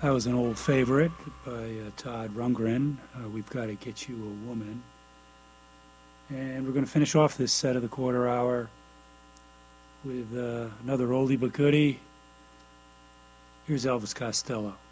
That was an old favorite by Todd Rundgren. We've Got to Get You a Woman. And we're going to finish off this set of the quarter hour with another oldie but goodie. Here's Elvis Costello.